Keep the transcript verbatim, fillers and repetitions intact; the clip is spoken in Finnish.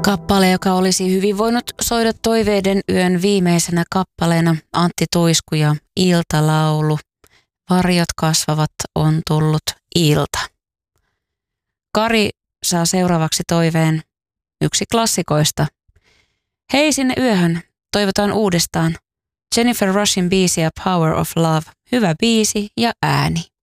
Kappale, joka olisi hyvin voinut soida toiveiden yön viimeisenä kappaleena, Antti Tuisku ja Iltalaulu. Varjot kasvavat, on tullut ilta. Kari saa seuraavaksi toiveen, yksi klassikoista. Hei sinne yöhön, toivotaan uudestaan. Jennifer Rushin biisiä Power of Love, hyvä biisi ja ääni.